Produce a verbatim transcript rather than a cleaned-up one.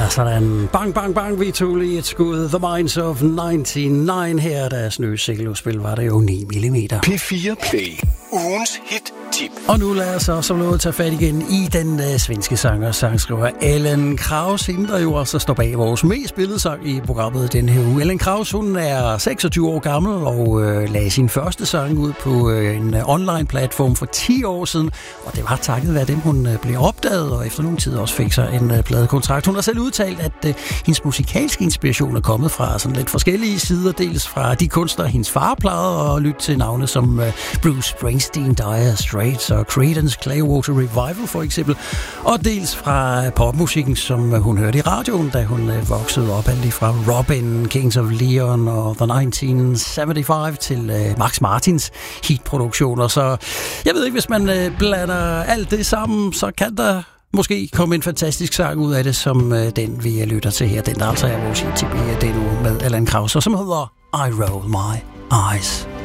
Ja, sådan. Bang, bang, bang. Vi tog lige et skud. The Minds of nioghalvfems. Her deres nye single-udspil var det jo ni millimeter. P fire Play. Ugens hit-tip. Og nu lader jeg så som noget tage fat igen i den uh, svenske sanger, sangskriver Ellen Krause, hende der jo også står bag vores mest spillede sang i programmet den her uge. Ellen Krause, hun er seksogtyve år gammel og uh, lagde sin første sang ud på uh, en uh, online-platform for ti år siden. Og det var takket være dem, hun uh, blev opdaget, og efter nogle tid også fik sig en uh, pladekontrakt. Hun har selv udtalt, at uh, hendes musikalske inspiration er kommet fra sådan lidt forskellige sider. Dels fra de kunstnere, hendes far plejede at lytte til navne som uh, Bruce Springsteen, Dire Straits og Creedence Clearwater Revival for eksempel. Og dels fra popmusikken, som uh, hun hørte i radioen, da hun uh, voksede op. Alt fra Robin, Kings of Leon og The nitten syvoghalvfems til uh, Max Martins hitproduktioner. Så jeg ved ikke, hvis man uh, blander alt det sammen, så kan der måske komme en fantastisk sang ud af det, som uh, den, vi lytter til her. Den, der altså er vores hit-tip i den uge med Ellen Krause, som hedder I Roll My Eyes.